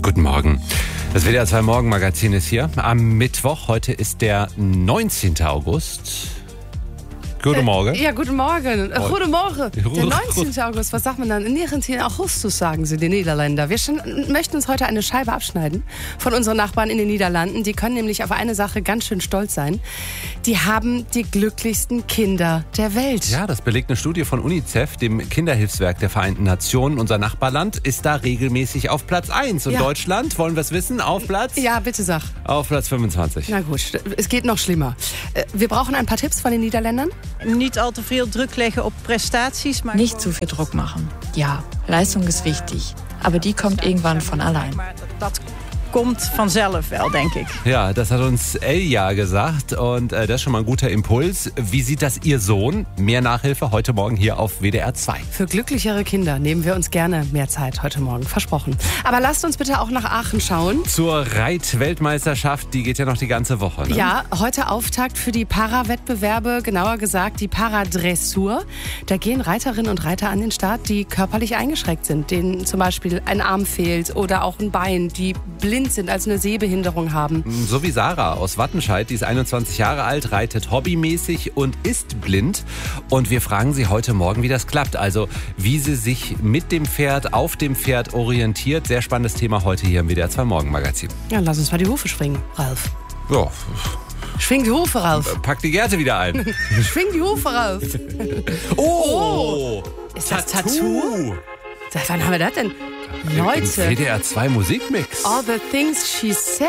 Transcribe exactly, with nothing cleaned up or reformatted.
Guten Morgen. Das W D R zwei Morgenmagazin ist hier am Mittwoch. Heute ist der neunzehnten August. Guten Morgen. Äh, ja, guten Morgen. Äh, guten Morgen. Der neunzehnten August, was sagt man dann? neunzehnten Augustus, sagen sie, die Niederländer. Wir schon, möchten uns heute eine Scheibe abschneiden von unseren Nachbarn in den Niederlanden. Die können nämlich auf eine Sache ganz schön stolz sein. Die haben die glücklichsten Kinder der Welt. Ja, das belegt eine Studie von UNICEF, dem Kinderhilfswerk der Vereinten Nationen. Unser Nachbarland ist da regelmäßig auf Platz eins. Und ja. Deutschland, wollen wir es wissen, auf Platz? Ja, bitte sag. Auf Platz fünfundzwanzig. Na gut, es geht noch schlimmer. Wir brauchen ein paar Tipps von den Niederländern. Niet al te veel druk leggen op prestaties. Maar nicht zu viel Druck machen. Ja, Leistung ist wichtig, aber die kommt irgendwann von allein. Dat komt vanzelf wel, denk ik. Ja, das hat uns Elja gesagt und äh, das ist schon mal ein guter Impuls. Wie sieht das Ihr Sohn? Mehr Nachhilfe heute Morgen hier auf W D R zwei. Für glücklichere Kinder nehmen wir uns gerne mehr Zeit heute Morgen, versprochen. Aber lasst uns bitte auch nach Aachen schauen. Zur Reitweltmeisterschaft, die geht ja noch die ganze Woche, ne? Ja, heute Auftakt für die Para-Wettbewerbe, genauer gesagt die Paradressur. Da gehen Reiterinnen und Reiter an den Start, die körperlich eingeschränkt sind, denen zum Beispiel ein Arm fehlt oder auch ein Bein, die blind sind, also eine Sehbehinderung haben. So wie Sarah aus Wattenscheid, die ist einundzwanzig Jahre alt, reitet hobbymäßig und ist blind. Und wir fragen sie heute Morgen, wie das klappt. Also wie sie sich mit dem Pferd, auf dem Pferd orientiert. Sehr spannendes Thema heute hier im W D R zwei Morgenmagazin. Ja, lass uns mal die Hufe schwingen, Ralf. Ja. Schwing die Hufe, Ralf. Pack die Gerte wieder ein. Schwing die Hufe, Ralf. Oh! Ist das Tattoo? Seit wann haben wir das denn? Im Leute. W D R zwei Musikmix. All the things she said.